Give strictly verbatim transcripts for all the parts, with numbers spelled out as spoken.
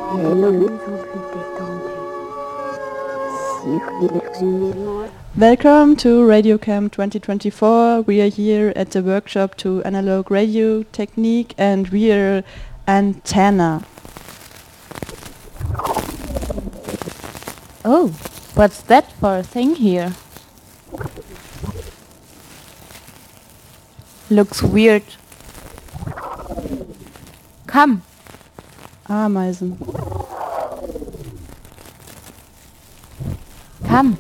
Welcome to RadioCamp twenty twenty-four. We are here at the workshop to analog radio technique and rear antenna. Oh, what's that for a thing here? Looks weird. Come. Ameisen. Come.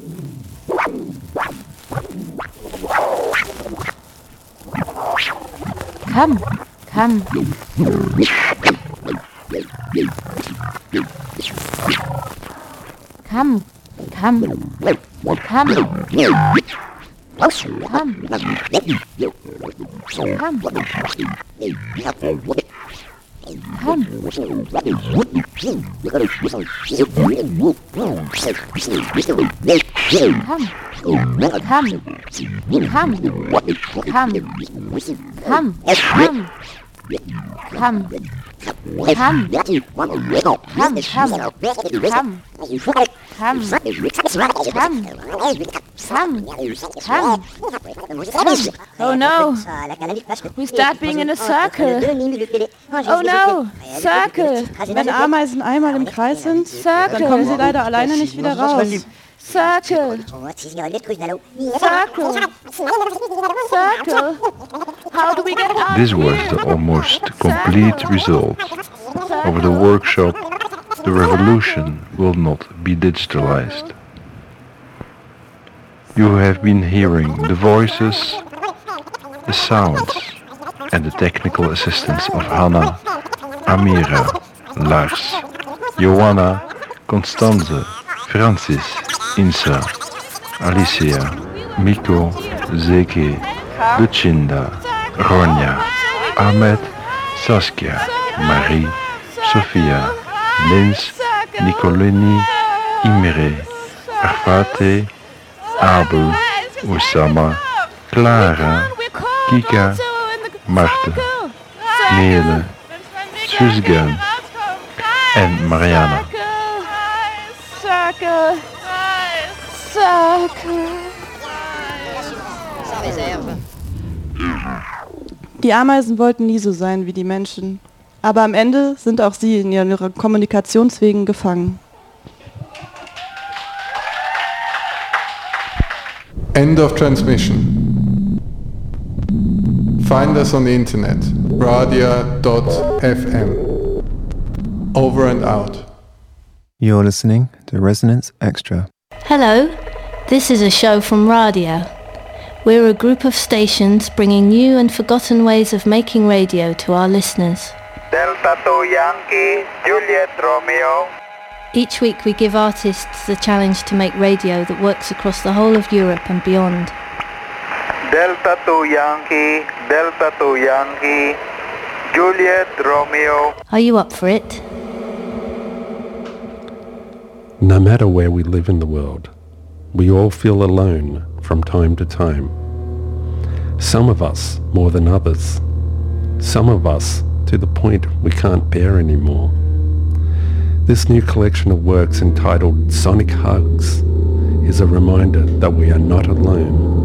Come. Come. Come. Come. Come. Come. Come. Come. Oh no! We start being in a circle. Oh no! Circle! Wenn Ameisen einmal im Kreis sind, Circle. dann kommen sie leider alleine nicht wieder raus. Circle! Circle! Circle! How do we get out? This was the almost complete result of the workshop. The revolution will not be digitalized. You have been hearing the voices, the sounds and the technical assistance of Hanna, Amira, Lars, Joanna, Constanze, Francis, Insa, Alicia, Miko, Zeke, Lucinda, Ronja, Ahmed, Saskia, Marie, Sophia, Lins, Nicolini, Imre, Arfate, Abel, Osama, Clara, Kika, Marten, Nele, Susgan en Mariana. Circle! Circle! Die Ameisen wollten nie so sein wie die Menschen. Aber am Ende sind auch sie in ihren Kommunikationswegen gefangen. End of transmission. Find us on the internet, radia dot f m. Over and out. You're listening to Resonance Extra. Hello, this is a show from Radia. We're a group of stations bringing new and forgotten ways of making radio to our listeners. Delta two Yankee, Juliet Romeo. Each week we give artists the challenge to make radio that works across the whole of Europe and beyond. Delta two Yankee, Delta two Yankee, Juliet Romeo. Are you up for it? No matter where we live in the world, we all feel alone from time to time. Some of us more than others. Some of us to the point we can't bear anymore. This new collection of works entitled Sonic Hugs is a reminder that we are not alone.